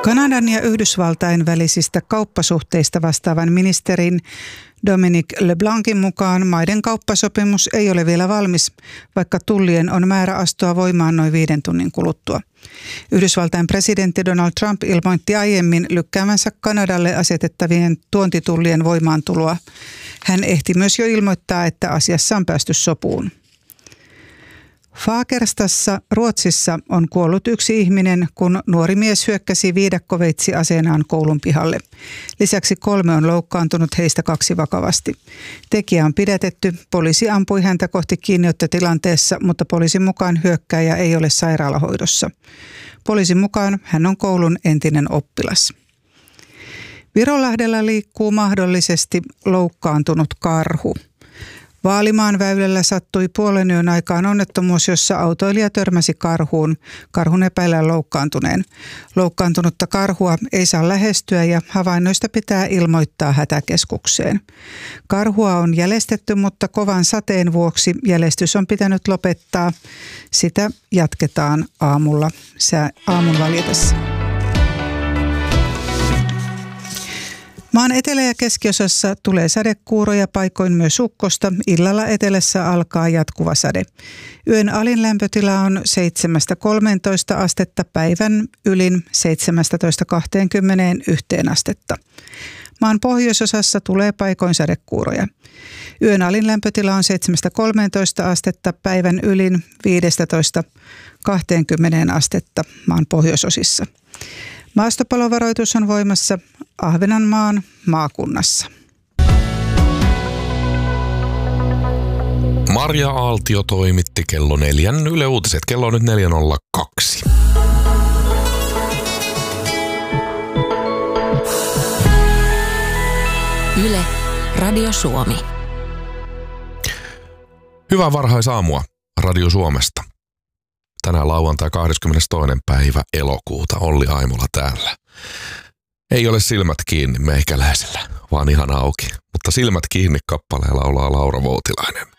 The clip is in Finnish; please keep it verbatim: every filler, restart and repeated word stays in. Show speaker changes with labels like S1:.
S1: Kanadan ja Yhdysvaltain välisistä kauppasuhteista vastaavan ministerin Dominic LeBlancin mukaan maiden kauppasopimus ei ole vielä valmis, vaikka tullien on määrä astua voimaan noin viiden tunnin kuluttua. Yhdysvaltain presidentti Donald Trump ilmoitti aiemmin lykkäämänsä Kanadalle asetettavien tuontitullien voimaantuloa. Hän ehti myös jo ilmoittaa, että asiassa on päästy sopuun. Fagerstassa Ruotsissa on kuollut yksi ihminen, kun nuori mies hyökkäsi viidakkoveitsi aseenaan koulun pihalle. Lisäksi kolme on loukkaantunut, heistä kaksi vakavasti. Tekijä on pidätetty. Poliisi ampui häntä kohti kiinniottotilanteessa, mutta poliisin mukaan hyökkääjä ei ole sairaalahoidossa. Poliisin mukaan hän on koulun entinen oppilas. Virolahdella liikkuu mahdollisesti loukkaantunut karhu. Vaalimaan väylällä sattui puolen yön aikaan onnettomuus, jossa autoilija törmäsi karhuun. Karhun epäillään loukkaantuneen. Loukkaantunutta karhua ei saa lähestyä ja havainnoista pitää ilmoittaa hätäkeskukseen. Karhua on jälestetty, mutta kovan sateen vuoksi jälestys on pitänyt lopettaa. Sitä jatketaan aamulla, sää, aamun valjetessa. Maan etelä- ja keskiosassa tulee sadekuuroja, paikoin myös ukkosta. Illalla etelässä alkaa jatkuva sade. Yön alin lämpötila on seitsemästä kolmeentoista astetta, päivän ylin seitsemästätoista kahteenkymmeneenyhteen astetta. Maan pohjoisosassa tulee paikoin sadekuuroja. Yön alin lämpötila on seitsemästä kolmeentoista astetta, päivän ylin viidestätoista kahteenkymmeneen astetta maan pohjoisosissa. Maastopalovaroitus on voimassa Ahvenanmaan maakunnassa.
S2: Marja Aaltio toimitti kello neljän Yle Uutiset. Kello on nyt neljä nolla kaksi.
S3: Yle, Radio Suomi.
S2: Hyvää varhaisaamua Radio Suomesta. Tänään lauantai kahdeskymmenestoinen päivä elokuuta. Olli Aimola täällä. Ei ole silmät kiinni meikäläisellä, vaan ihan auki. Mutta silmät kiinni kappaleella laulaa Laura Voutilainen.